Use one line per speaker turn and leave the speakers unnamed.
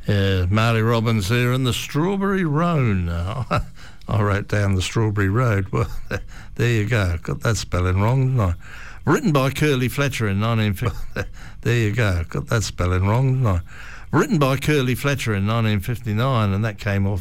Marley Robbins here and the Strawberry Roan. I wrote down the Strawberry Road. Well, there you go. Got that spelling wrong, didn't I? Written by Curly Fletcher in 1950. There you go. Got that spelling wrong, didn't I? Written by Curly Fletcher in 1959, and that came off